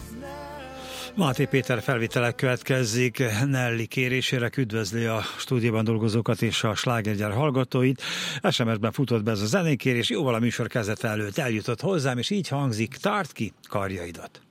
Máté Péter felvételek következik, Nelly kérésére üdvözli a stúdióban dolgozókat és a slágergyár hallgatóit. SMS-ben futott be ez a zenékérés, jóval a műsor kezdete előtt eljutott hozzám, és így hangzik: tart ki karjaidat.